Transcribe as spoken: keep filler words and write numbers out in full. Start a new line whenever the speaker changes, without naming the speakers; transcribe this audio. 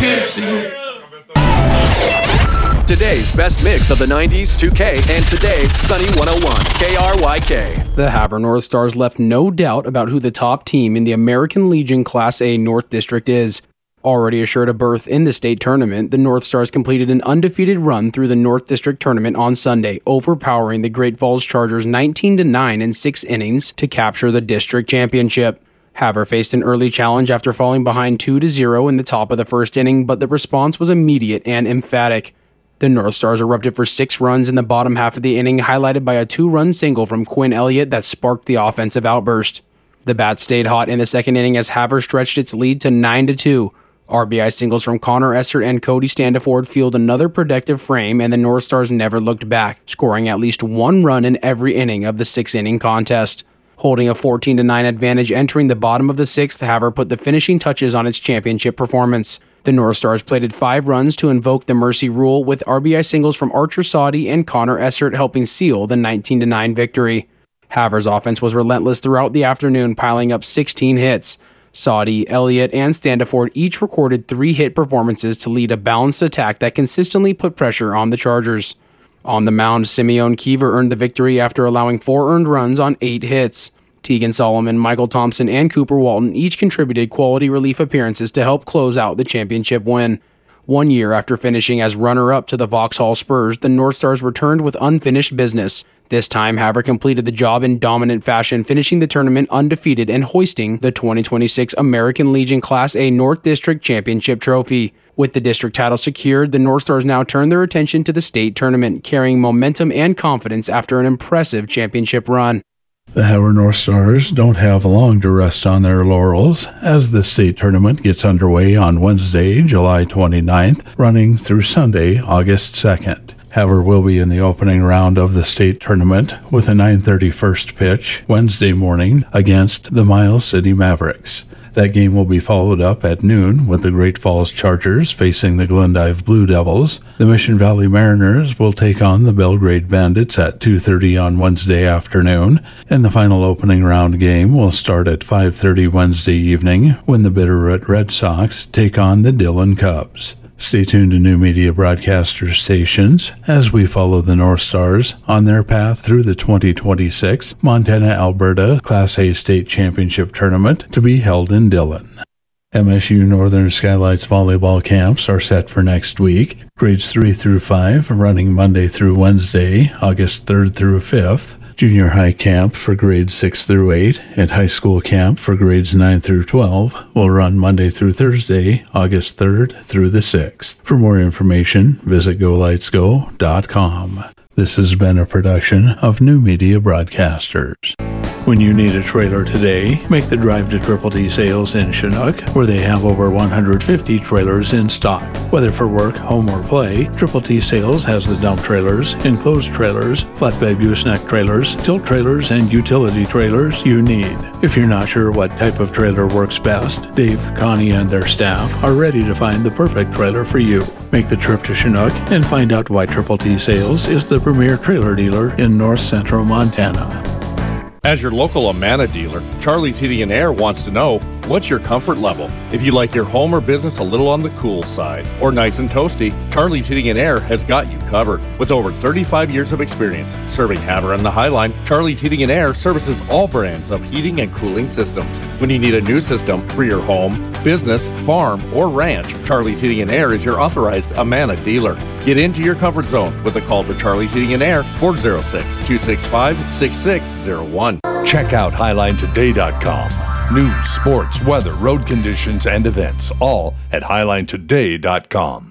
tipsy.
Today's best mix of the nineties, two K, and today, Sunny one oh one, K R Y K.
The Havre North Stars left no doubt about who the top team in the American Legion Class A North District is. Already assured a berth in the state tournament, the North Stars completed an undefeated run through the North District tournament on Sunday, overpowering the Great Falls Chargers nineteen to nine in six innings to capture the district championship. Havre faced an early challenge after falling behind two to zero in the top of the first inning, but the response was immediate and emphatic. The North Stars erupted for six runs in the bottom half of the inning, highlighted by a two-run single from Quinn Elliott that sparked the offensive outburst. The bat stayed hot in the second inning as Havre stretched its lead to nine to two. R B I singles from Connor Essert and Cody Standiford fueled another productive frame, and the North Stars never looked back, scoring at least one run in every inning of the six-inning contest. Holding a fourteen to nine advantage entering the bottom of the sixth, Havre put the finishing touches on its championship performance. The North Stars plated five runs to invoke the mercy rule, with R B I singles from Archer Sadi and Connor Essert helping seal the nineteen to nine victory. Havre's offense was relentless throughout the afternoon, piling up sixteen hits. Sadi, Elliott, and Standiford each recorded three hit performances to lead a balanced attack that consistently put pressure on the Chargers. On the mound, Simeon Kiever earned the victory after allowing four earned runs on eight hits. Tegan Solomon, Michael Thompson, and Cooper Walton each contributed quality relief appearances to help close out the championship win. One year after finishing as runner-up to the Vauxhall Spurs, the North Stars returned with unfinished business. This time, Havre completed the job in dominant fashion, finishing the tournament undefeated and hoisting the twenty twenty-six American Legion Class A North District Championship trophy. With the district title secured, the North Stars now turn their attention to the state tournament, carrying momentum and confidence after an impressive championship run.
The Havre North Stars don't have long to rest on their laurels as the state tournament gets underway on Wednesday, July twenty-ninth, running through Sunday, August second. Havre will be in the opening round of the state tournament with a nine thirty first pitch Wednesday morning against the Miles City Mavericks. That game will be followed up at noon with the Great Falls Chargers facing the Glendive Blue Devils. The Mission Valley Mariners will take on the Belgrade Bandits at two thirty on Wednesday afternoon, and the final opening round game will start at five thirty Wednesday evening when the Bitterroot Red Sox take on the Dillon Cubs. Stay tuned to New Media Broadcaster stations as we follow the North Stars on their path through the twenty twenty-six Montana-Alberta Class A State Championship Tournament to be held in Dillon. M S U Northern Skylights volleyball camps are set for next week. Grades three through five running Monday through Wednesday, August third through fifth. Junior high camp for grades six through eight and high school camp for grades nine through twelve will run Monday through Thursday, August third through the sixth. For more information, visit go lights go dot com. This has been a production of New Media Broadcasters. When you need a trailer today, make the drive to Triple T Sales in Chinook, where they have over one hundred fifty trailers in stock. Whether for work, home, or play, Triple T Sales has the dump trailers, enclosed trailers, flatbed gooseneck trailers, tilt trailers, and utility trailers you need. If you're not sure what type of trailer works best, Dave, Connie, and their staff are ready to find the perfect trailer for you. Make the trip to Chinook and find out why Triple T Sales is the premier trailer dealer in north central Montana.
As your local Amana dealer, Charlie's Heating and Air wants to know, what's your comfort level? If you like your home or business a little on the cool side or nice and toasty, Charlie's Heating and Air has got you covered. With over thirty-five years of experience serving Havre and the Highline, Charlie's Heating and Air services all brands of heating and cooling systems. When you need a new system for your home, business, farm, or ranch, Charlie's Heating and Air is your authorized Amana dealer. Get into your comfort zone with a call to Charlie's Heating and Air, four oh six, two six five, six six oh one.
Check out highline today dot com. News, sports, weather, road conditions, and events, all at highline today dot com.